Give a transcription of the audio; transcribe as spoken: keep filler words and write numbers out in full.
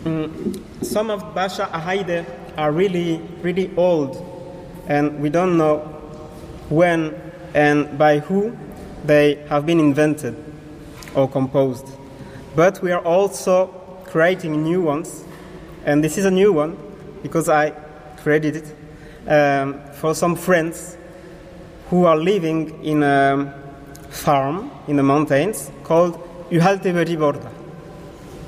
Mm, some of Basha Ahaide are really, really old, and we don't know when and by who they have been invented or composed. But we are also creating new ones, and this is a new one because I created it um, for some friends who are living in a farm in the mountains called Uhalteberi Borda.